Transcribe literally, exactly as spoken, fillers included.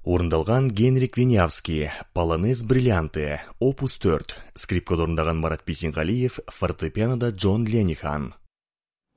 Орындалған Генрик Винявский, Полонез бриллианты, опус төрт, скрипкада орындаған Марат Бейсенғалиев, фортепианода Джон Ленихан.